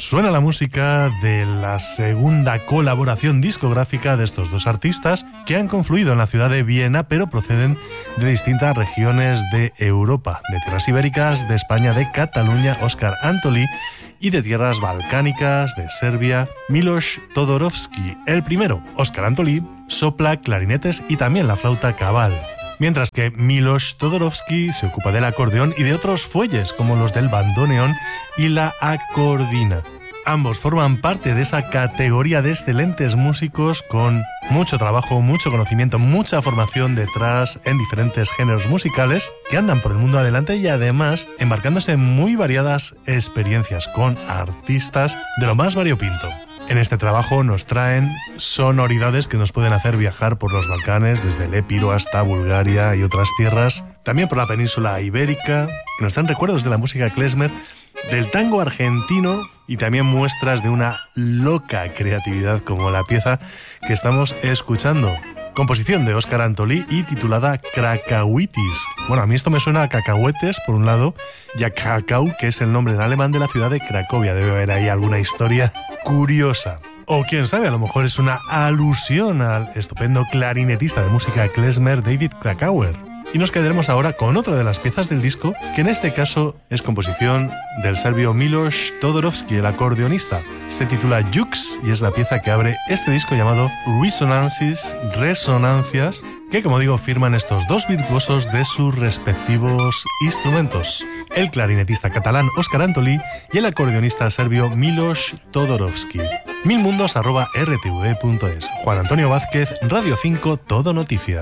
Suena la música de la segunda colaboración discográfica de estos dos artistas que han confluido en la ciudad de Viena, pero proceden de distintas regiones de Europa, de tierras ibéricas, de España, de Cataluña, Óscar Antolí, y de tierras balcánicas, de Serbia, Miloš Todorovski. El primero, Óscar Antolí, sopla clarinetes y también la flauta cabal, mientras que Miloš Todorovski se ocupa del acordeón y de otros fuelles como los del bandoneón y la acordina. Ambos forman parte de esa categoría de excelentes músicos con mucho trabajo, mucho conocimiento, mucha formación detrás en diferentes géneros musicales que andan por el mundo adelante y además embarcándose en muy variadas experiencias con artistas de lo más variopinto. En este trabajo nos traen sonoridades que nos pueden hacer viajar por los Balcanes, desde el Épiro hasta Bulgaria y otras tierras, también por la península ibérica, que nos dan recuerdos de la música klezmer, del tango argentino y también muestras de una loca creatividad como la pieza que estamos escuchando. Composición de Óscar Antolí y titulada Krakauitis. Bueno, a mí esto me suena a cacahuetes, por un lado, y a Krakau, que es el nombre en alemán de la ciudad de Cracovia. Debe haber ahí alguna historia curiosa. O quién sabe, a lo mejor es una alusión al estupendo clarinetista de música klezmer David Krakauer. Y nos quedaremos ahora con otra de las piezas del disco, que en este caso es composición del serbio Miloš Todorovski, el acordeonista. Se titula Jux y es la pieza que abre este disco llamado Resonancias, que como digo firman estos dos virtuosos de sus respectivos instrumentos. El clarinetista catalán Óscar Antolí y el acordeonista serbio Miloš Todorovski. milmundos@rtv.es. Juan Antonio Vázquez, Radio 5, Todo Noticias.